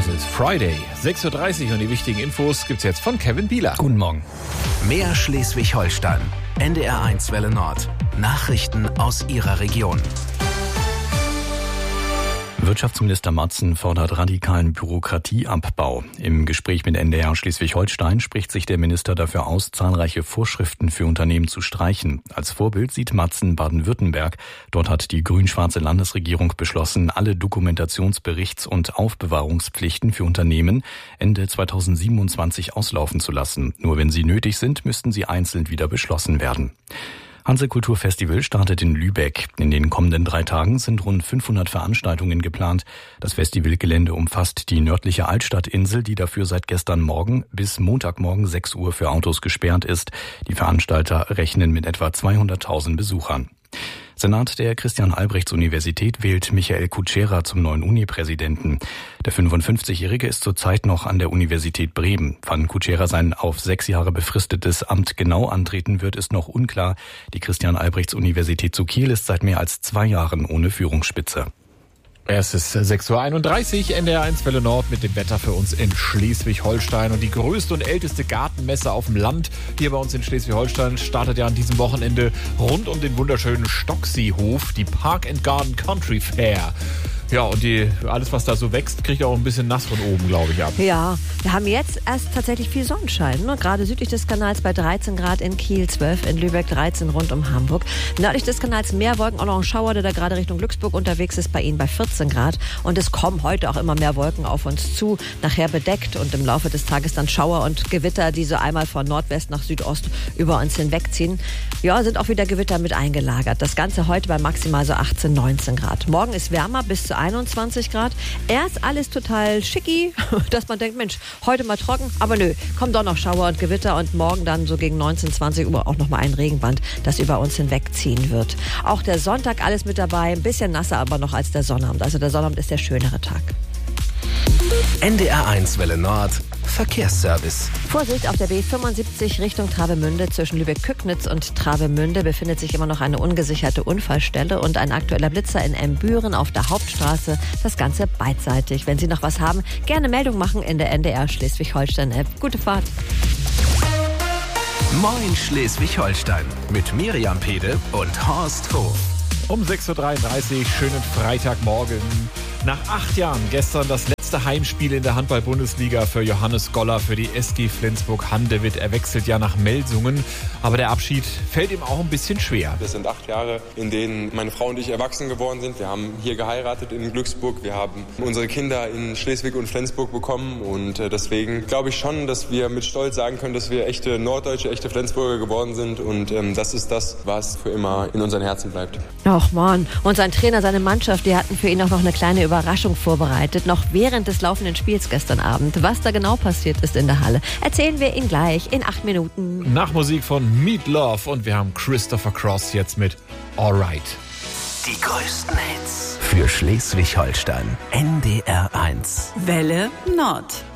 ist Friday, 6.30 Uhr und die wichtigen Infos gibt's jetzt von Kevin Bieler. Guten Morgen. Mehr Schleswig-Holstein. NDR1 Welle Nord. Nachrichten aus Ihrer Region. Wirtschaftsminister Matzen fordert radikalen Bürokratieabbau. Im Gespräch mit NDR Schleswig-Holstein spricht sich der Minister dafür aus, zahlreiche Vorschriften für Unternehmen zu streichen. Als Vorbild sieht Matzen Baden-Württemberg. Dort hat die grün-schwarze Landesregierung beschlossen, alle Dokumentationsberichts- und Aufbewahrungspflichten für Unternehmen Ende 2027 auslaufen zu lassen. Nur wenn sie nötig sind, müssten sie einzeln wieder beschlossen werden. Hanse-Kulturfestival startet in Lübeck. In den kommenden 3 Tagen sind rund 500 Veranstaltungen geplant. Das Festivalgelände umfasst die nördliche Altstadtinsel, die dafür seit gestern Morgen bis Montagmorgen 6 Uhr für Autos gesperrt ist. Die Veranstalter rechnen mit etwa 200.000 Besuchern. Senat der Christian-Albrechts-Universität wählt Michael Kutschera zum neuen Uni-Präsidenten. Der 55-Jährige ist zurzeit noch an der Universität Bremen. Wann Kutschera sein auf 6 Jahre befristetes Amt genau antreten wird, ist noch unklar. Die Christian-Albrechts-Universität zu Kiel ist seit mehr als 2 Jahren ohne Führungsspitze. Es ist 6.31 Uhr, NDR1 Welle Nord mit dem Wetter für uns in Schleswig-Holstein. Und die größte und älteste Gartenmesse auf dem Land hier bei uns in Schleswig-Holstein startet ja an diesem Wochenende rund um den wunderschönen Stockseehof, die Park and Garden Country Fair. Ja, und alles, was da so wächst, kriegt auch ein bisschen nass von oben, glaube ich, ab. Ja, wir haben jetzt erst tatsächlich viel Sonnenschein. Ne? Gerade südlich des Kanals bei 13 Grad in Kiel, 12 in Lübeck, 13 rund um Hamburg. Nördlich des Kanals mehr Wolken, auch noch ein Schauer, der da gerade Richtung Glücksburg unterwegs ist, bei Ihnen bei 14 Grad. Und es kommen heute auch immer mehr Wolken auf uns zu, nachher bedeckt und im Laufe des Tages dann Schauer und Gewitter, die so einmal von Nordwest nach Südost über uns hinwegziehen. Ja, sind auch wieder Gewitter mit eingelagert. Das Ganze heute bei maximal so 18, 19 Grad. Morgen ist wärmer bis zu 21 Grad. Erst alles total schicki, dass man denkt, Mensch, heute mal trocken. Aber nö, kommen doch noch Schauer und Gewitter und morgen dann so gegen 19, 20 Uhr auch nochmal ein Regenband, das über uns hinwegziehen wird. Auch der Sonntag alles mit dabei, ein bisschen nasser aber noch als der Sonnabend. Also der Sonnabend ist der schönere Tag. NDR1 Welle Nord. Verkehrsservice. Vorsicht auf der B75 Richtung Travemünde. Zwischen Lübeck-Kücknitz und Travemünde befindet sich immer noch eine ungesicherte Unfallstelle und ein aktueller Blitzer in Embüren auf der Hauptstraße. Das Ganze beidseitig. Wenn Sie noch was haben, gerne Meldung machen in der NDR Schleswig-Holstein-App. Gute Fahrt. Moin Schleswig-Holstein mit Miriam Pede und Horst Hof. Um 6.33 Uhr, schönen Freitagmorgen. Nach 8 Jahren gestern das letzte Heimspiel in der Handball-Bundesliga für Johannes Goller für die SG Flensburg-Handewitt. Er wechselt ja nach Melsungen, aber der Abschied fällt ihm auch ein bisschen schwer. Das sind 8 Jahre, in denen meine Frau und ich erwachsen geworden sind. Wir haben hier geheiratet in Glücksburg. Wir haben unsere Kinder in Schleswig und Flensburg bekommen. Und deswegen glaube ich schon, dass wir mit Stolz sagen können, dass wir echte Norddeutsche, echte Flensburger geworden sind. Und das ist das, was für immer in unseren Herzen bleibt. Ach Mann, und sein Trainer, seine Mannschaft, die hatten für ihn auch noch eine kleine Überraschung vorbereitet, noch während des laufenden Spiels gestern Abend. Was da genau passiert ist in der Halle, erzählen wir Ihnen gleich in 8 Minuten. Nach Musik von Meat Love und wir haben Christopher Cross jetzt mit Alright. Die größten Hits für Schleswig-Holstein. NDR1. Welle Nord.